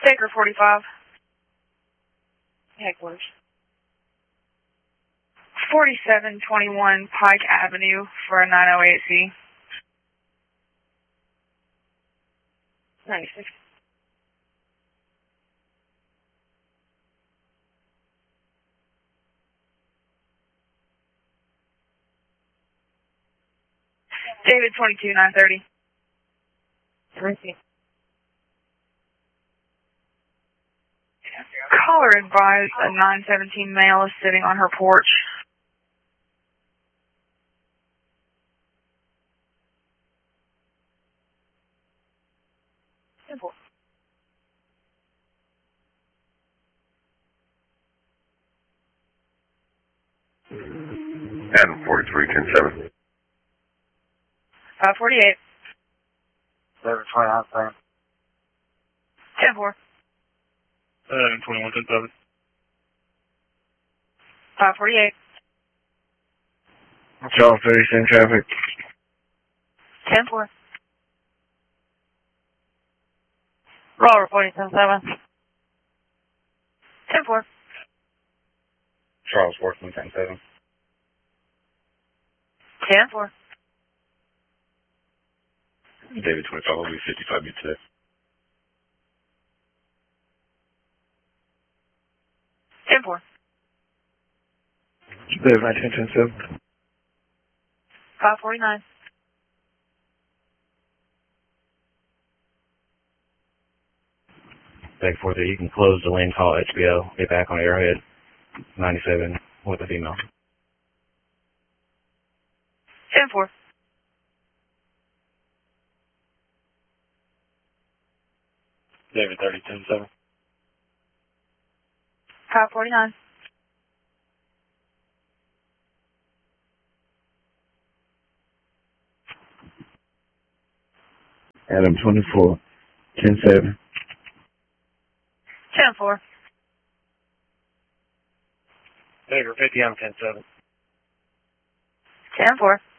Baker 45. Hecklers. 4721 Pike Avenue for a 908C. 96. David 22 930. 3. Caller advised a 917 male is sitting on her porch. Simple. Adam 43 10-7. 548. 729 10-4. 21 10-7. 548. Charles 36 traffic. 10-4. Raw reporting 10-7. 10-4. Charles Workman 10-7. 10-4. David 25 will be 55 be today. 10-4. David 19 10-7. 549. Back for that, you can close the lane call HBO, get back on Arrowhead 97 with a female. 10-4. David 30 10-7. 549. Adam 24 10-7. 10-4. David 50 I'm 10-7. 10-4.